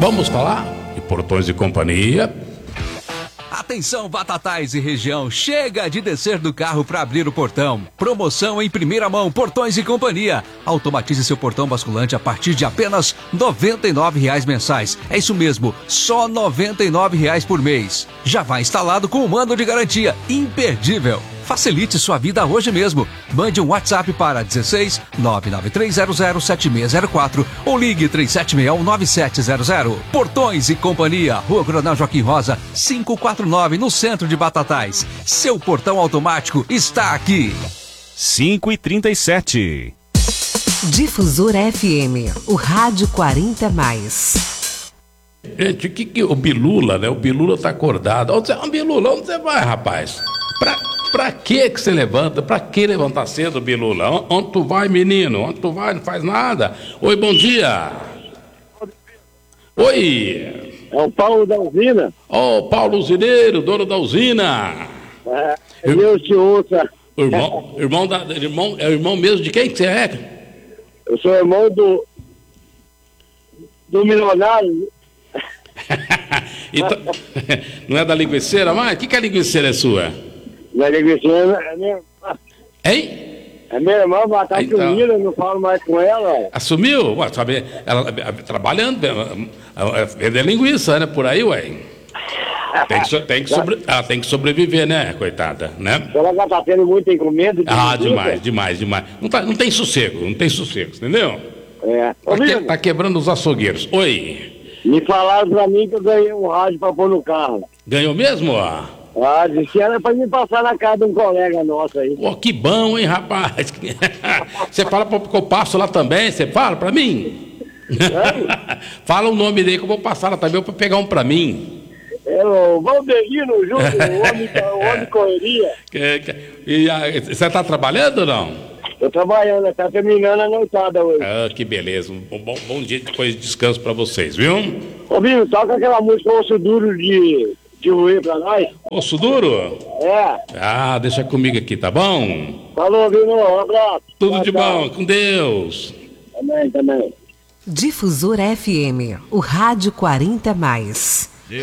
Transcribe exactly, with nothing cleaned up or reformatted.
Vamos falar de Portões e Companhia. Atenção, Batatais e região, chega de descer do carro para abrir o portão. Promoção em primeira mão, Portões e Companhia. Automatize seu portão basculante a partir de apenas noventa e nove reais mensais. É isso mesmo, só noventa e nove reais por mês. Já vai instalado com o mando de garantia imperdível. Facilite sua vida hoje mesmo. Mande um WhatsApp para dezesseis nove nove três zero zero sete seis zero quatro ou ligue três sete seis um nove sete zero zero. Portões e Companhia, Rua Coronel Joaquim Rosa, quinhentos e quarenta e nove, no centro de Batatais. Seu portão automático está aqui. cinco e trinta e sete. Difusor F M, o rádio quarenta mais. Gente, o que que o Bilula, né? O Bilula tá acordado. Onde você, Bilula, onde você vai, rapaz? Pra, pra que que você levanta? Pra que levantar cedo, Bilula? Onde tu vai, menino? Onde tu vai? Não faz nada. Oi, bom dia. Oi. É o Paulo da usina. Ó, oh, Paulo Usineiro, dono da usina. É, é meu senhor, Irmão, irmão, da, irmão, é irmão mesmo de quem que você é? Eu sou irmão do, do milionário. Então, não é da linguiceira mais? O que que a linguiceira é sua? Da linguiceira é minha irmã. Hein? É minha irmã, mas tá Então, sumida, eu não falo mais com ela. Assumiu? Ué, sabe, ela, ela, trabalhando, vender linguiça, né? Por aí, ué. Tem que, so, tem, que sobre, ela tem que sobreviver, né, coitada, né? Ela já tá tendo muita encomenda. De ah, linguiça. demais, demais, demais. Não, tá, não tem sossego, não tem sossego, entendeu? É. Tá, que, tá quebrando os açougueiros. Oi. Me falaram pra mim que eu ganhei um rádio pra pôr no carro. Ganhou mesmo, ó? Ah, disse que era pra me passar na casa de um colega nosso aí. Pô, que bom, hein, rapaz? Você fala pra, que eu passo lá também? Você fala pra mim? Fala o nome dele que eu vou passar lá também pra pegar um pra mim. É o Valderino Júnior, o homem, o homem correria. Que, que, e a, você tá trabalhando ou não? Tô trabalhando, tá terminando a noitada hoje. Ah, que beleza. Um bom, bom dia depois de descanso pra vocês, viu? Ô, Binho, toca aquela música Osso Duro de, de Ruê pra nós. Osso Duro? É. Ah, deixa comigo aqui, tá bom? Falou, Binho, um abraço. Tudo tchau, de tchau. bom, com Deus. Também, também. Difusor F M, o rádio quarenta mais.